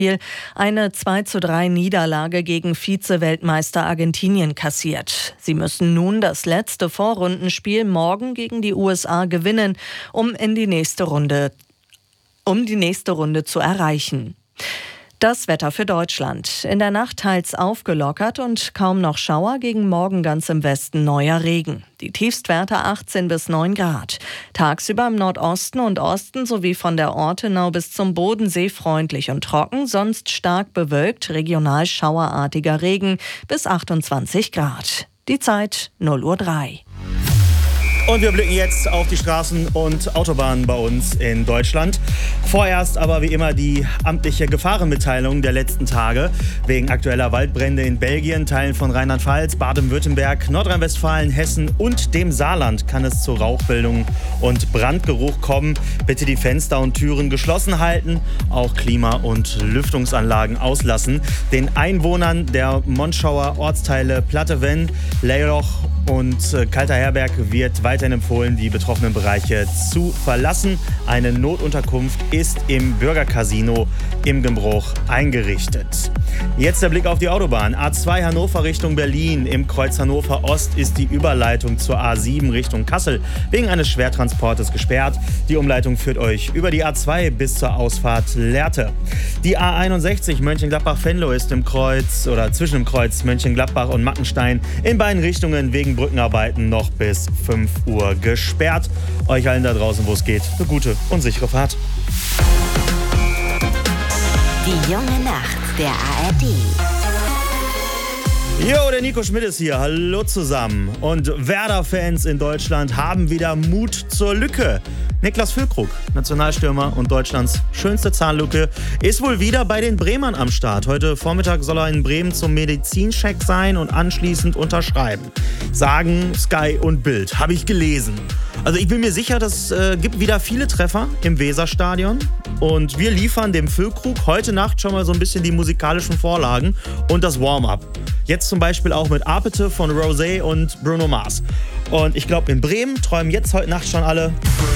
eine 2:3 Niederlage gegen Vize-Weltmeister Argentinien kassiert. Sie müssen nun das letzte Vorrundenspiel morgen gegen die USA gewinnen, um die nächste Runde zu erreichen. Das Wetter für Deutschland. In der Nacht teils aufgelockert und kaum noch Schauer, gegen Morgen ganz im Westen neuer Regen. Die Tiefstwerte 18 bis 9 Grad. Tagsüber im Nordosten und Osten sowie von der Ortenau bis zum Bodensee freundlich und trocken, sonst stark bewölkt, regional schauerartiger Regen bis 28 Grad. Die Zeit 0:03 Uhr. Und wir blicken jetzt auf die Straßen und Autobahnen bei uns in Deutschland. Vorerst aber wie immer die amtliche Gefahrenmitteilung der letzten Tage. Wegen aktueller Waldbrände in Belgien, Teilen von Rheinland-Pfalz, Baden-Württemberg, Nordrhein-Westfalen, Hessen und dem Saarland kann es zu Rauchbildung und Brandgeruch kommen. Bitte die Fenster und Türen geschlossen halten, auch Klima- und Lüftungsanlagen auslassen. Den Einwohnern der Monschauer Ortsteile Plattewen, Leyloch und Kalter Herberg wird weiterhin empfohlen, die betroffenen Bereiche zu verlassen. Eine Notunterkunft ist im Bürgercasino im Gembruch eingerichtet. Jetzt der Blick auf die Autobahn. A2 Hannover Richtung Berlin. Im Kreuz Hannover Ost ist die Überleitung zur A7 Richtung Kassel wegen eines Schwertransportes gesperrt. Die Umleitung führt euch über die A2 bis zur Ausfahrt Lehrte. Die A61 Mönchengladbach-Venlo ist im Kreuz oder zwischen dem Kreuz Mönchengladbach und Mackenstein in beiden Richtungen wegen Brückenarbeiten noch bis 5 Uhr gesperrt. Euch allen da draußen, wo es geht, eine gute und sichere Fahrt. Die junge Nacht der ARD. Jo, der Nico Schmidt ist hier. Hallo zusammen. Und Werder-Fans in Deutschland haben wieder Mut zur Lücke. Niklas Füllkrug, Nationalstürmer und Deutschlands schönste Zahnlücke, ist wohl wieder bei den Bremern am Start. Heute Vormittag soll er in Bremen zum Medizincheck sein und anschließend unterschreiben. Sagen Sky und Bild. Habe ich gelesen. Also ich bin mir sicher, das gibt wieder viele Treffer im Weserstadion. Und wir liefern dem Füllkrug heute Nacht schon mal so ein bisschen die musikalischen Vorlagen und das Warm-up. Jetzt zum Beispiel auch mit Apete von Rosé und Bruno Mars. Und ich glaube, in Bremen träumen jetzt heute Nacht schon alle